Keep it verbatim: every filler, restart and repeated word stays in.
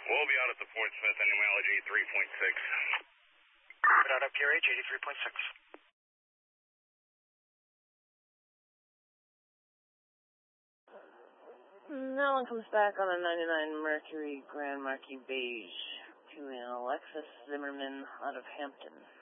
We'll be out at the Fort Smith N M L G three point six. Put out up P R H eighty-three point six. Alan comes back on a ninety-nine Mercury Grand Marquis Beige to an Alexis Zimmerman out of Hampton.